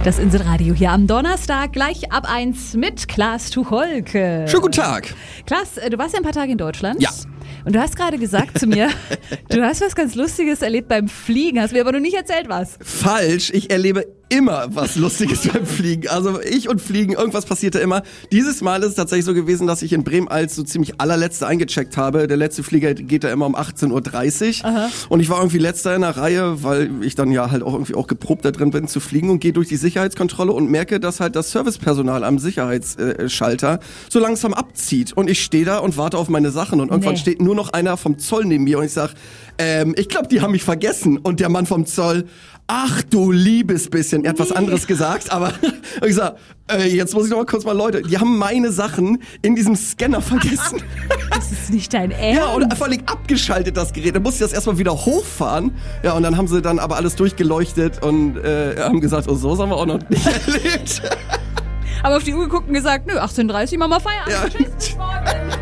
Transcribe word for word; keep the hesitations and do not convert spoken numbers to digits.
Das Inselradio hier am Donnerstag, gleich ab eins mit Klaas Tucholke. Schönen guten Tag. Klaas, du warst ja ein paar Tage in Deutschland. Ja. Und du hast gerade gesagt zu mir, du hast was ganz Lustiges erlebt beim Fliegen, hast mir aber noch nicht erzählt, was. Falsch, ich erlebe immer was Lustiges beim Fliegen. Also ich und Fliegen, irgendwas passierte immer. Dieses Mal ist es tatsächlich so gewesen, dass ich in Bremen als so ziemlich allerletzte eingecheckt habe. Der letzte Flieger geht da immer um achtzehn Uhr dreißig. Aha. Und ich war irgendwie letzter in der Reihe, weil ich dann ja halt auch irgendwie auch geprobt da drin bin zu fliegen und gehe durch die Sicherheitskontrolle und merke, dass halt das Servicepersonal am Sicherheitsschalter so langsam abzieht. Und ich stehe da und warte auf meine Sachen und irgendwann nee. steht nur noch einer vom Zoll neben mir und ich sag, ähm, ich glaube, die haben mich vergessen. Und der Mann vom Zoll, ach du liebes bisschen, er hat was anderes gesagt, aber ich sag, äh, jetzt muss ich noch mal kurz mal, Leute, die haben meine Sachen in diesem Scanner vergessen. Das ist nicht dein Ernst? Ja, und vor allem abgeschaltet das Gerät, dann musste ich das erstmal wieder hochfahren. Ja, und dann haben sie dann aber alles durchgeleuchtet und äh, haben gesagt, oh, so haben wir auch noch nicht erlebt. Aber auf die Uhr geguckt und gesagt, nö, achtzehn Uhr dreißig, machen wir Feierabend. Ja. Tschüss, bis morgen.